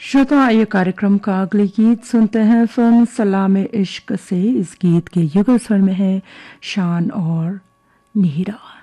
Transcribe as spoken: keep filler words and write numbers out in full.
श्रोता, ये कार्यक्रम का अगले गीत सुनते हैं फिल्म सलामे इश्क से। इस गीत के युगल स्वर में है शान और नीरा।